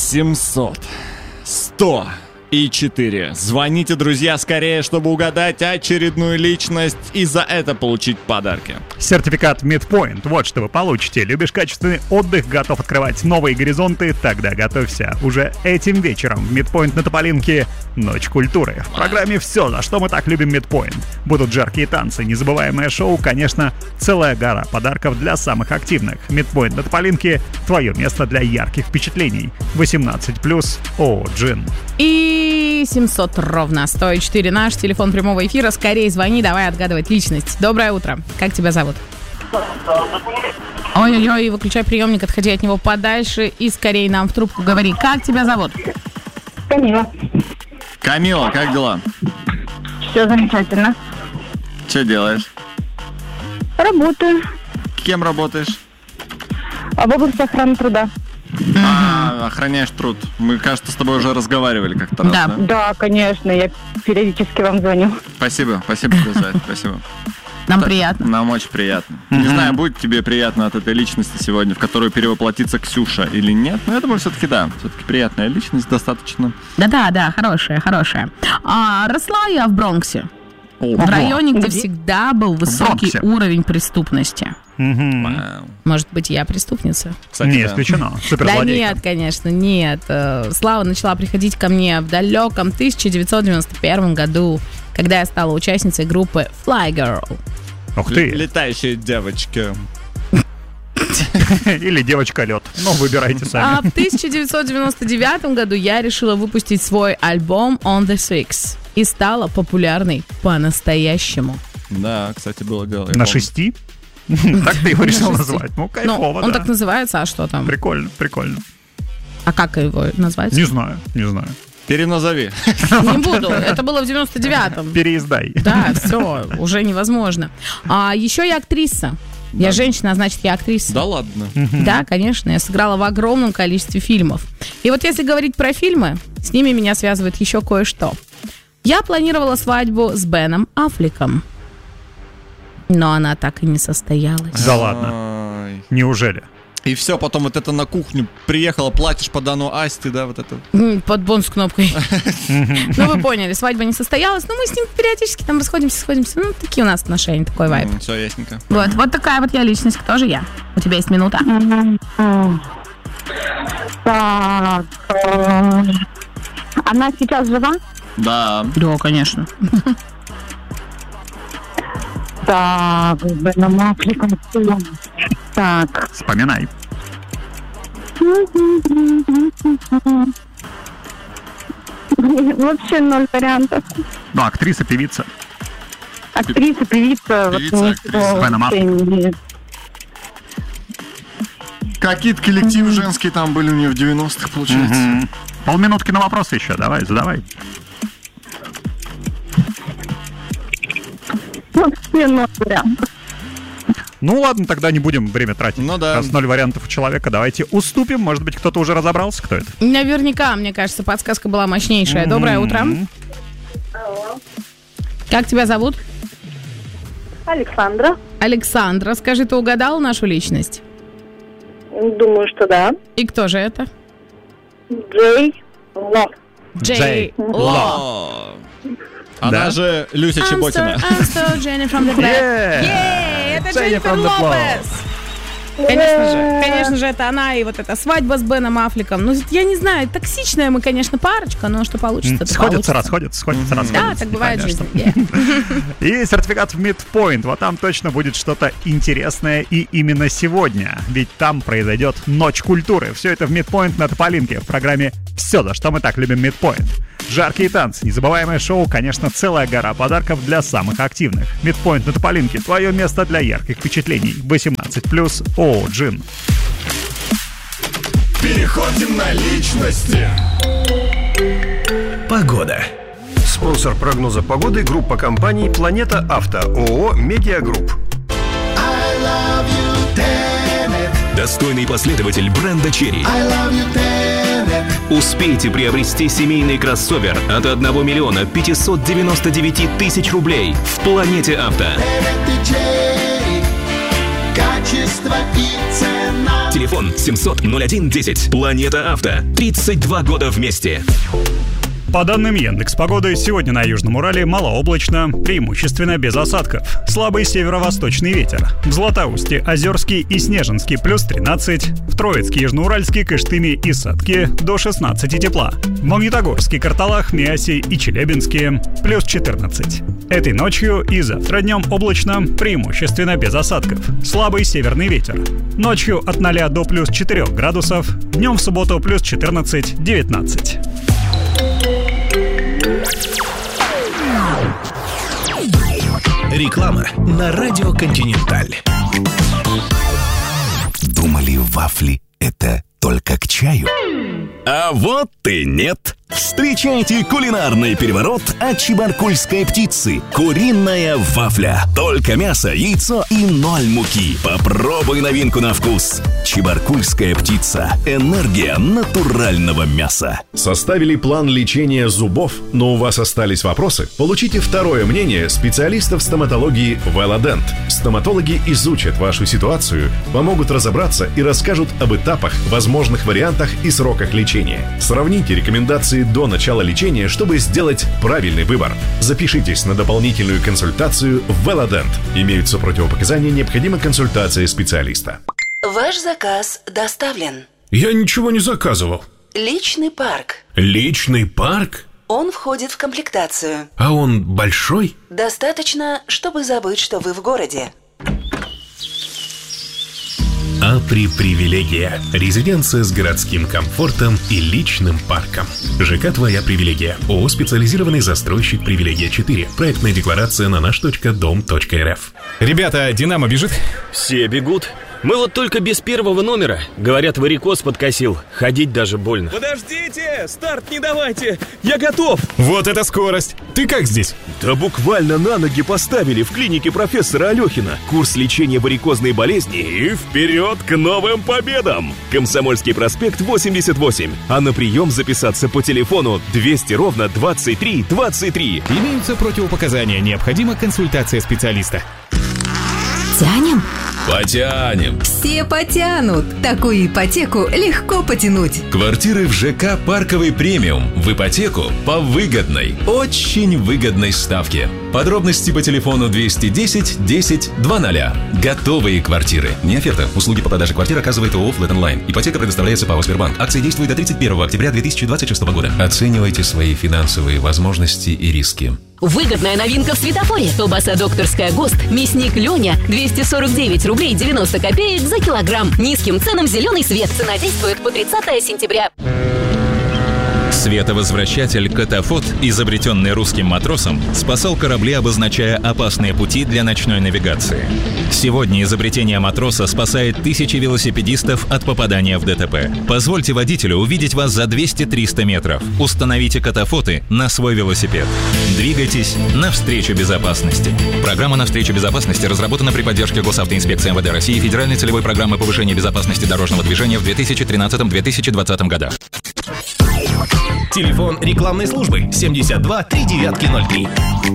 700 104. Звоните, друзья, скорее, чтобы угадать очередную личность и за это получить подарки. Сертификат Midpoint. Вот что вы получите. Любишь качественный отдых, готов открывать новые горизонты? Тогда готовься. Уже этим вечером в Midpoint на Тополинке Ночь культуры. В программе «Все, за что мы так любим Midpoint». Будут жаркие танцы, незабываемое шоу, конечно, целая гора подарков для самых активных. Midpoint на Тополинке — твое место для ярких впечатлений. 18+, ООО «Джин». И 700 ровно 104 наш телефон прямого эфира. Скорее звони, давай отгадывать личность. Доброе утро. Как тебя зовут? Ой-ой-ой, выключай приемник, отходи от него подальше и скорее нам в трубку говори. Как тебя зовут? Камила. Камила, как дела? Все замечательно. Что делаешь? Работаю. Кем работаешь? В области охраны труда. Охраняешь труд. Мы, кажется, с тобой уже разговаривали как-то раз, Да. да? Да, конечно, я периодически вам звоню. Спасибо тебе за это, спасибо. Нам приятно. Нам очень приятно. Не знаю, будет тебе приятно от этой личности сегодня, в которую перевоплотится Ксюша или нет, но я думаю, все-таки да. Все-таки приятная личность достаточно. Да, хорошая. Росла я в Бронксе. В районе, где всегда был высокий Бронксе. уровень преступности. Вау. Может быть, я преступница? Кстати, Не да. исключено. Да Суперзлодейка. нет, конечно, нет. Слава начала приходить ко мне в далеком 1991 году, когда я стала участницей группы Fly Girl. Ух ты. Летающие девочки. Или девочка-лед. Ну, выбирайте А сами. в 1999 году я решила выпустить свой альбом On The Six и стала популярной по-настоящему. Да, кстати, было дело. я На помню. 6? Так ты его решил шести. назвать. Ну, Ну, кайфово, он да. так называется, а что там? Прикольно. А как его назвать? Не знаю. Переназови. Не буду. Это было в 99-м. Переиздай. Да, все, уже невозможно. А еще я актриса. Я женщина, а значит, я актриса. Да ладно. Да, конечно, я сыграла в огромном количестве фильмов. И вот если говорить про фильмы, с ними меня связывает еще кое-что. Я планировала свадьбу с Беном Аффлеком, но она так и не состоялась. Да ладно. Ай. Неужели? И все, потом вот это на кухню приехала, платишь по Дану Асти, да, вот это. Под бон с кнопкой. Ну, вы поняли, свадьба не состоялась, но мы с ним периодически там расходимся. Ну, такие у нас отношения, такой вайб. Все ясненько. Вот такая вот я личность. Кто же я? У тебя есть минута? Так. Она сейчас жива? Да. Да, конечно. Так, с Беном Аффлеком. Так. Вспоминай. Вообще 0 вариантов. Ну, актриса, певица. Актриса, певица. вот Певица, ничего актриса. Беном вообще не- Какие-то коллективы женские там были у нее в 90-х, получается. Полминутки на вопросы еще. Давай, задавай. Вообще 0 вариантов. Ну ладно, тогда не будем время тратить. Ну да. Раз 0 вариантов у человека, давайте уступим. Может быть, кто-то уже разобрался, кто это? Наверняка, мне кажется, подсказка была мощнейшая. Доброе утро. Как тебя зовут? Александра. Александра. Скажи, ты угадала нашу личность? Думаю, что да. И кто же это? Джей Ло. Джей Ло. О, Она же Люся Чеботина. I'm so Jenny from the Black. Это Jenny Дженнифер from the Лопес. Конечно же, это она и вот эта свадьба с Беном Аффлеком. Ну, я не знаю, токсичная мы, конечно, парочка, но что получится, то Сходятся, получится. расходятся. Да, так бывает в Конечно. жизни. И сертификат в Midpoint. Вот там точно будет что-то интересное и именно сегодня. Ведь там произойдет Ночь культуры. Все это в Midpoint на Тополинке в программе «Все, за что мы так любим Midpoint». Жаркие танцы, незабываемое шоу, конечно, целая гора подарков для самых активных. Midpoint на Тополинке — твое место для ярких впечатлений. 18+, ООО «Джин». Переходим на личности. Погода. Спонсор прогноза погоды — группа компаний «Планета Авто», ООО «Медиагрупп». Достойный последователь бренда Chery. Успейте приобрести семейный кроссовер от 1 миллиона 599 тысяч рублей в «Планете Авто». Качество и цена. Телефон 700-01-10. Планета Авто. 32 года вместе. По данным Яндекс.Погоды, сегодня на Южном Урале малооблачно, преимущественно без осадков. Слабый северо-восточный ветер. В Златоусте, Озерске и Снежинске плюс 13, в Троицке, Южноуральске, Кыштыме и Сатке до 16 тепла. В Магнитогорске, Карталах, Миасе и Челябинске плюс 14. Этой ночью и завтра днем облачно, преимущественно без осадков. Слабый северный ветер. Ночью от 0 до плюс 4 градусов, днем в субботу плюс 14-19. Реклама на радио «Континенталь». Думали, вафли — это только к чаю? А вот и нет. Встречайте кулинарный переворот от чебаркульской птицы. Куриная вафля. Только мясо, яйцо и 0 муки. Попробуй новинку на вкус. Чебаркульская птица. Энергия натурального мяса. Составили план лечения зубов, но у вас остались вопросы? Получите второе мнение специалистов стоматологии Велодент. Стоматологи изучат вашу ситуацию, помогут разобраться и расскажут об этапах, возможных вариантах и сроках лечения. Сравните рекомендации до начала лечения, чтобы сделать правильный выбор. Запишитесь на дополнительную консультацию в Велодент. Имеются противопоказания, необходима консультация специалиста. Ваш заказ доставлен. Я ничего не заказывал. Личный парк. Личный парк? Он входит в комплектацию. А он большой? Достаточно, чтобы забыть, что вы в городе. Апри-привилегия. Резиденция с городским комфортом и личным парком. ЖК «Твоя привилегия». ООО «Специализированный застройщик Привилегия 4». Проектная декларация на наш.дом.рф. Ребята, «Динамо» бежит? Все бегут. Мы вот только без первого номера. Говорят, варикоз подкосил. Ходить даже больно. Подождите! Старт не давайте! Я готов! Вот это скорость! Ты как здесь? Да буквально на ноги поставили в клинике профессора Алехина. Курс лечения варикозной болезни и вперед к новым победам! Комсомольский проспект 88. А на прием записаться по телефону 200-23-23. Имеются противопоказания. Необходима консультация специалиста. Тянем? Потянем. Все потянут. Такую ипотеку легко потянуть. Квартиры в ЖК «Парковый премиум» в ипотеку по выгодной, очень выгодной ставке. Подробности по телефону 210 10 00. Готовые квартиры. Не оферта. Услуги по продаже квартир оказывает ООО «Флэт Онлайн». Ипотека предоставляется ПАО «Сбербанк». Акция действует до 31 октября 2026 года. Оценивайте свои финансовые возможности и риски. Выгодная новинка в светофоре. Колбаса «Докторская ГОСТ», мясник «Леня» 249 рублей 90 копеек за килограмм. Низким ценам зеленый свет. Цена действует по 30 сентября. Световозвращатель «Катафот», изобретенный русским матросом, спасал корабли, обозначая опасные пути для ночной навигации. Сегодня изобретение матроса спасает тысячи велосипедистов от попадания в ДТП. Позвольте водителю увидеть вас за 200-300 метров. Установите «Катафоты» на свой велосипед. Двигайтесь навстречу безопасности. Программа «Навстречу безопасности» разработана при поддержке Госавтоинспекции МВД России и Федеральной целевой программы повышения безопасности дорожного движения в 2013-2020 годах. Телефон рекламной службы 72 3903.